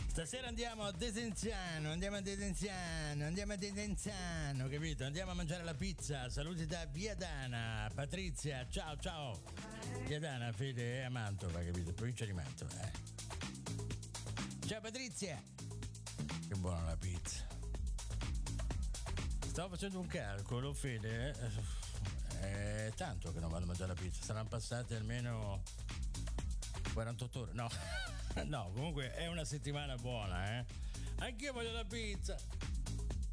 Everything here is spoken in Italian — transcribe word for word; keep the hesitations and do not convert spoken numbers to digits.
Stasera andiamo a Desenzano, andiamo a Desenzano, andiamo a Desenzano, capito? Andiamo a mangiare la pizza. Saluti da Viadana. Patrizia, ciao ciao. Viadana, Fede è a Mantova, capito? Provincia di Mantova, eh. Ciao Patrizia. Che buona la pizza. Stavo facendo un calcolo, Fede. Eh, è tanto che non vado a mangiare la pizza. Saranno passate almeno quarantotto ore. No. No, comunque è una settimana buona, eh. Anch'io voglio la pizza.